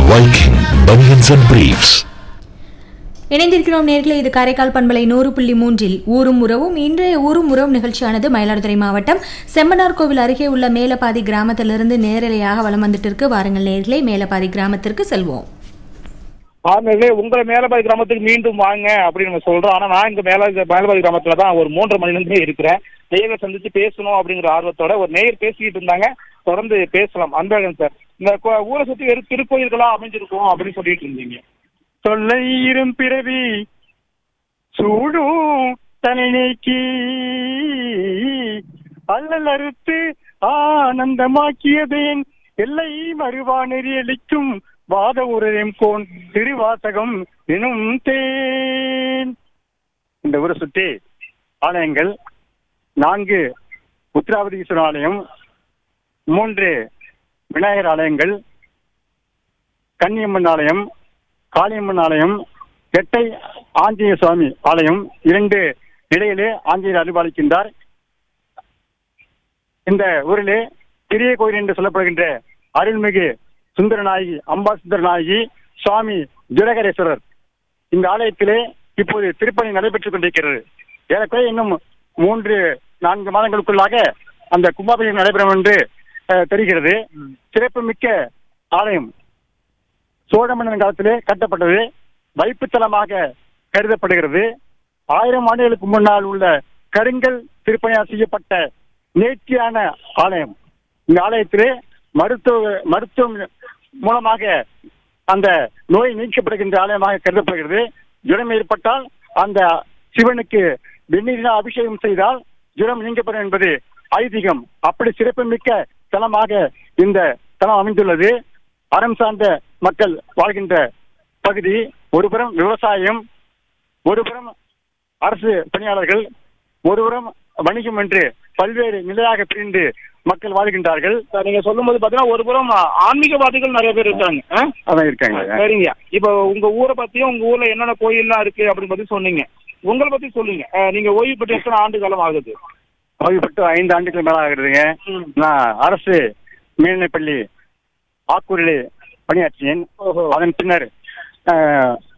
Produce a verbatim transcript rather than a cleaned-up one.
Viking Bunions and Briefs. இணைந்திருக்கிறோம் நேர்களே. இது காரைக்கால் பண்பலை நூறு புள்ளி மூன்றில் ஊரும் உறவும். இன்றைய ஊரும் உறவும் நிகழ்ச்சியானது மயிலாடுதுறை மாவட்டம் செம்மனார் கோவில் அருகே உள்ள மேலப்பாதி கிராமத்திலிருந்து நேரலையாக வலம் வந்துட்டு இருக்கு. வாருங்கள் நேர்களே, மேலப்பாதி கிராமத்திற்கு செல்வோம். ஆமாங்களே, உங்களை மேலப்பாதி கிராமத்துக்கு மீண்டும் வாங்க அப்படின்னு நம்ம சொல்றோம். ஆனா நான் இங்க மேல மேலப்பாதி கிராமத்துல தான் ஒரு மூன்றரை மணில இருந்தே இருக்கிறேன். நேயரை சந்திச்சு பேசணும் அப்படிங்கிற ஆர்வத்தோட ஒரு நேயர் பேசிக்கிட்டு இருந்தாங்க. தொடர்ந்து பேசலாம். அன்பழகன் சார், இந்த ஊரை சுத்தி வெறும் திருக்கோயில்களா அமைஞ்சிருக்கும் அப்படின்னு சொல்லிட்டு இருந்தீங்க. சொல்லை இரும் பிறவி சூடும் தலை நீக்கி அல்லல் அறுத்து ஆனந்தமாக்கியதேன் எல்லை மறுவா நெறியளிக்கும் வாத உரையும் கோன் திருவாசகம் எனும் தேன். இந்த ஊரை சுற்றி ஆலயங்கள் நான்கு உத்திராவதீஸ்வரர் ஆலயம், மூன்று விநாயகர் ஆலயங்கள், கன்னியம்மன் ஆலயம், காளியம்மன் ஆலயம், எட்டை ஆஞ்சநேய சுவாமி ஆலயம், இரண்டு இடையிலே ஆஞ்சநேயர் அருள்பாலிக்கின்றார். இந்த ஊரிலே பெரிய கோயில் என்று சொல்லப்படுகின்ற அருள்மிகு சுந்தரநாயகி அம்பா சுந்தரநாயகி சுவாமி ஜுரகரேஸ்வரர் இந்த ஆலயத்திலே இப்போது திருப்பணி நடைபெற்றுக் கொண்டிருக்கிறது. ஏறக்குறைய இன்னும் மூன்று நான்கு மாதங்களுக்குள்ளாக அந்த கும்பாபிஷேகம் நடைபெறும் என்று தெரிகிறது. சிறப்பு மிக்க ஆலயம். சோழ மன்னன் காலத்திலே கட்டப்பட்டது. வைப்புத்தலமாக கருதப்படுகிறது. ஆயிரம் ஆண்டுகளுக்கு முன்னால் உள்ள கருங்கல் திருப்பணியால் செய்யப்பட்ட நேர்த்தியான ஆலயம். இந்த ஆலயத்திலே மருத்துவ மருத்துவம் மூலமாக அந்த நோய் நீக்கப்படுகின்ற ஆலயமாக கருதப்படுகிறது. ஜுரம் ஏற்பட்டால் அந்த சிவனுக்கு வெந்நீரினால் அபிஷேகம் செய்தால் ஜுரம் நீங்கப்படும் என்பது ஐதீகம். அப்படி சிறப்புமிக்க தலமாக இந்த தலம் அமைந்துள்ளது. அறம் சார்ந்த மக்கள் வாழ்கின்ற பகுதி. ஒருபுறம் விவசாயம், ஒருபுறம் அரசு பணியாளர்கள், ஒருபுறம் வணிகம் என்று பல்வேறு நிலையாக பிரிந்து மக்கள் வாழ்கின்றார்கள். நீங்க சொல்லும் போது பாத்தீங்கன்னா ஒரு புறம் ஆன்மீகவாதிகள் நிறைய பேர் இருக்காங்க. அதான் இருக்காங்க. சரிங்க, இப்ப உங்க ஊரை பத்தியும் உங்க ஊர்ல என்னென்ன கோயில்லாம் இருக்கு அப்படின்னு பத்தி சொன்னீங்க. உங்களை பத்தி சொல்லுங்க. நீங்க ஓய்வு பெற்று எத்தனை ஆண்டு காலம் ஆகுது? ஓய்வு பெற்று ஐந்து ஆண்டுகள் மேல ஆகுதுங்க. நான் அரசு மேல்நிலைப்பள்ளி ஆக்கூரிலே பணியாற்றினேன். அதன் பின்னர்